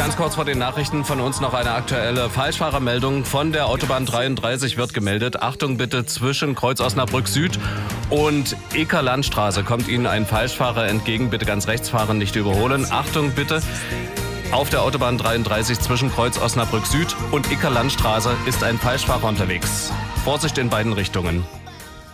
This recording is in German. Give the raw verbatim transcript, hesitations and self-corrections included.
Ganz kurz vor den Nachrichten von uns noch eine aktuelle Falschfahrermeldung. Von der Autobahn dreiunddreißig wird gemeldet. Achtung bitte, zwischen Kreuz Osnabrück Süd und Eker Landstraße kommt Ihnen ein Falschfahrer entgegen. Bitte ganz rechts fahren, nicht überholen. Achtung bitte, auf der Autobahn dreiunddreißig zwischen Kreuz Osnabrück Süd und Eker Landstraße ist ein Falschfahrer unterwegs. Vorsicht in beiden Richtungen.